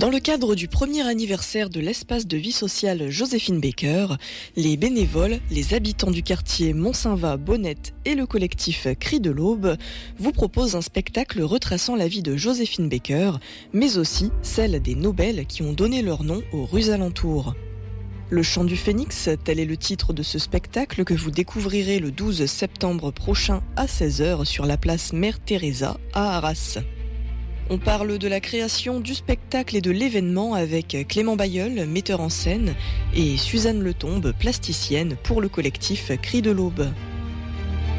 Dans le cadre du premier anniversaire de l'espace de vie sociale Joséphine Baker, les bénévoles, les habitants du quartier Mont-Saint-Va-Bonnette et le collectif Cris de l'Aube vous proposent un spectacle retraçant la vie de Joséphine Baker, mais aussi celle des Nobel qui ont donné leur nom aux rues alentours. Le chant du phénix, tel est le titre de ce spectacle que vous découvrirez le 12 septembre prochain à 16h sur la place Mère Teresa à Arras. On parle de la création du spectacle et de l'événement avec Clément Bailleul, metteur en scène, et Suzanne Letombe, plasticienne pour le collectif Cris de l'Aube.